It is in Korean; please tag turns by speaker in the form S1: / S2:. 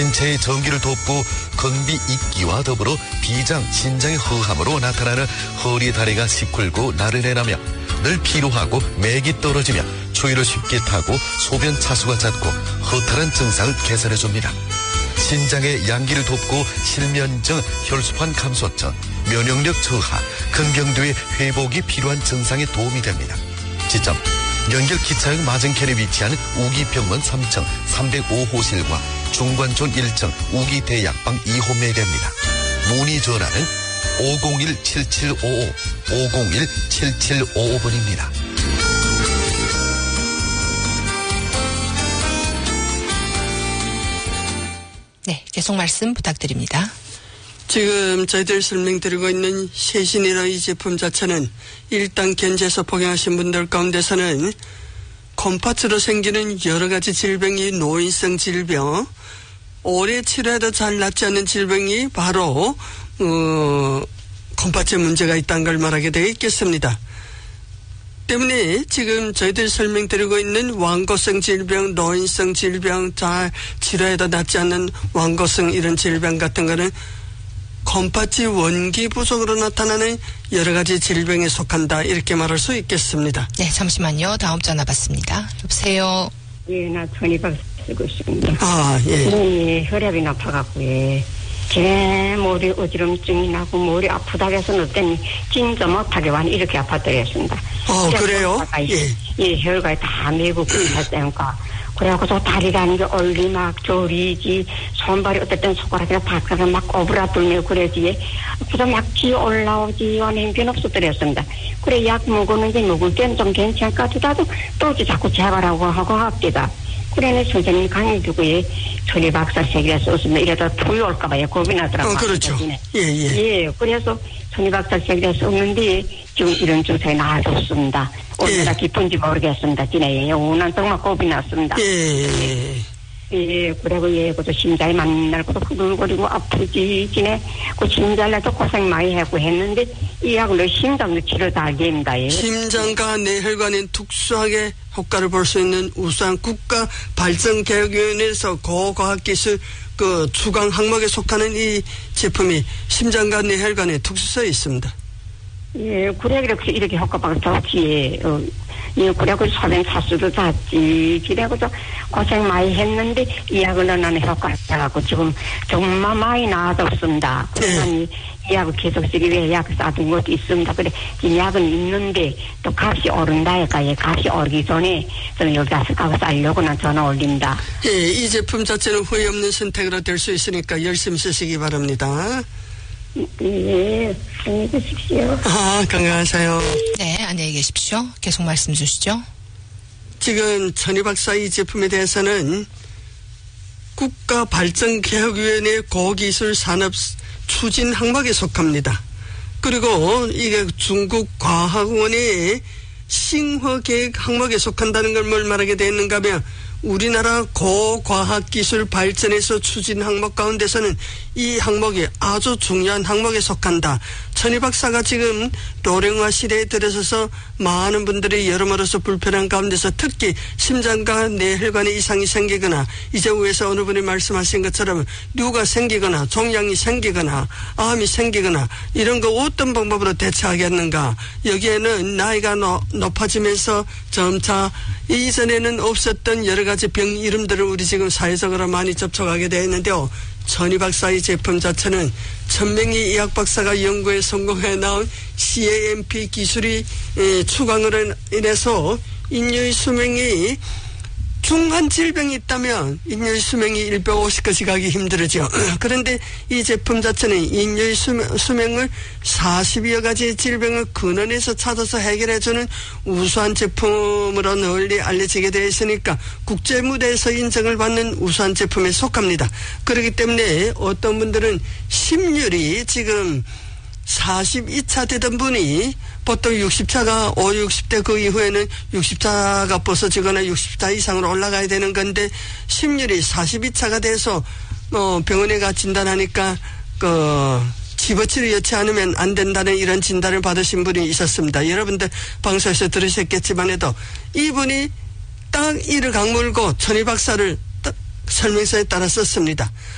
S1: 신체의 전기를 돕고 건비 있기와 더불어 비장, 신장의 허함으로 나타나는 허리 다리가 시kur고 나른해나며 늘 피로하고 맥이 떨어지며 추위를 쉽게 타고 소변 차수가 잦고 허탈한 증상을 개선해줍니다. 신장의 양기를 돕고 실면증, 혈소판 감소증, 면역력 저하, 근경도의 회복이 필요한 증상에 도움이 됩니다. 지점 연결 기차역 맞은편에 위치한 우기병원 3층 305호실과 중관촌 1층 우기대약방 2호 매대입니다. 문의 전화는 501-7755, 501-7755번입니다.
S2: 네, 계속 말씀 부탁드립니다.
S3: 지금 저희들 설명드리고 있는 세신이라는 이 제품 자체는 일단 견제해서 복용하신 분들 가운데서는 컴파츠로 생기는 여러 가지 질병이 노인성 질병, 오래 치료해도 잘 낫지 않는 질병이 바로 컴파츠에 문제가 있다는 걸 말하게 되어 있겠습니다. 때문에 지금 저희들이 설명드리고 있는 완고성 질병, 노인성 질병, 잘 치료해도 낫지 않는 완고성 이런 질병 같은 거는 컴파치 원기 부족으로 나타나는 여러 가지 질병에 속한다 이렇게 말할 수 있겠습니다.
S2: 네, 잠시만요. 다음 전화 받습니다. 여보세요.
S4: 예, 나 전이박 쓰고 있습니다.
S3: 아, 예.
S4: 예, 혈압이 높아갖고, 예. 제 머리 어지럼증이 나고 머리 아프다고 해서 어떤 진짜 못하게 완 이렇게 아팠더랬습니다.
S3: 그래요?
S4: 예. 예, 혈관이 다 메고 끓였다니까. 그래갖고서 다리라는 게 얼리막 조리지, 손발이 어쨌든 손가락이나 발가락 막 오브라들며 그래지, 그래서 막 기 올라오지, 원행변 없었더랬습니다. 그래, 약 먹었는데 먹을 땐 좀 괜찮을까 하다도 또 자꾸 재가라고 하고 합니다. 그래는 선생님 강의 주고, 전이 박사책이라 썼습니다. 이러다 토이 올까봐 겁이 나더라고요.
S3: 그렇죠.
S4: 예. 예, 그래서 전이 박사책이라 썼는데, 지금 이런 증상이 나아졌습니다. 얼마나 깊은지 모르겠습니다. 지내 영원한 정말 겁이 났습니다. 예, 그리고 그저 심장이 만날 것도 후들거리고 아프지 지내 그 심장에도 고생 많이 하고 했는데 이 약으로 심장도 치료 다 됩니다. 예.
S3: 심장과 뇌혈관에 특수하게 효과를 볼 수 있는 우수한 국가 발전개혁위원회에서 고과학기술 그 주강 항목에 속하는 이 제품이 심장과 뇌혈관에 특수성이 있습니다.
S4: 예, 그래 이렇게 효과가 좋지. 예, 그래고 소변 차수도 닿지. 그래고서 고생 많이 했는데 이 약을 넣는 효과가 있어갖고 지금 정말 많이 나아졌습니다. 그러니 이 약을 계속 쓰기 위해 약 싸둔 것도 있습니다. 그래 이 약은 있는데 또 값이 오른다 해가 값이 오르기 전에 저는 여기다 값을 싸려고 난 전화 올립니다.
S3: 예, 이 제품 자체는 후회 없는 선택으로 될 수 있으니까 열심히 쓰시기 바랍니다.
S4: 예, 안녕히 계십시오.
S3: 건강하세요.
S2: 네, 안녕히 계십시오. 계속 말씀 주시죠.
S3: 지금 전희 박사 이 제품에 대해서는 국가발전개혁위원회 고기술 산업 추진 항목에 속합니다. 그리고 이게 중국과학원의 싱허계획 항목에 속한다는 걸 뭘 말하게 되었는가 하면 우리나라 고과학기술 발전에서 추진 항목 가운데서는 이 항목이 아주 중요한 항목에 속한다. 전희 박사가 지금 노령화 시대에 들어서서 많은 분들이 여러모로서 불편한 가운데서 특히 심장과 뇌혈관에 이상이 생기거나 이제 위에서 어느 분이 말씀하신 것처럼 류가 생기거나 종양이 생기거나 암이 생기거나 이런 거 어떤 방법으로 대처하겠는가. 여기에는 나이가 높아지면서 점차 이전에는 없었던 여러 가지 병 이름들을 우리 지금 사회적으로 많이 접촉하게 되어 있는데요. 전희 박사의 제품 자체는 천명희 의학 박사가 연구에 성공해 나온 CAMP 기술이 추강으로 인해서 인류의 수명이 중한 질병이 있다면 인류의 수명이 150까지 가기 힘들어져. 그런데 이 제품 자체는 인류의 수명을 40여 가지의 질병을 근원에서 찾아서 해결해주는 우수한 제품으로 널리 알려지게 되어 있으니까 국제무대에서 인정을 받는 우수한 제품에 속합니다. 그렇기 때문에 어떤 분들은 심률이 지금 42차 되던 분이 보통 60차가 60대 그 이후에는 60차가 벗어지거나 60차 이상으로 올라가야 되는 건데 심률이 42차가 돼서 병원에 가 진단하니까 집어치료 여치 않으면 안 된다는 이런 진단을 받으신 분이 있었습니다. 여러분들 방송에서 들으셨겠지만 해도 이분이 딱 이를 강물고 전희 박사를 설명서에 따라 썼습니다.